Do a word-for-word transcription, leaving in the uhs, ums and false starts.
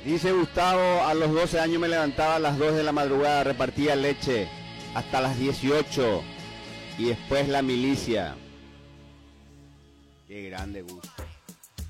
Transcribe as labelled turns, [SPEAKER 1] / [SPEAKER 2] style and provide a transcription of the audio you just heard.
[SPEAKER 1] Dice Gustavo, a los doce años me levantaba a las dos de la madrugada, repartía leche hasta las dieciocho y después la milicia. Qué grande, Gus.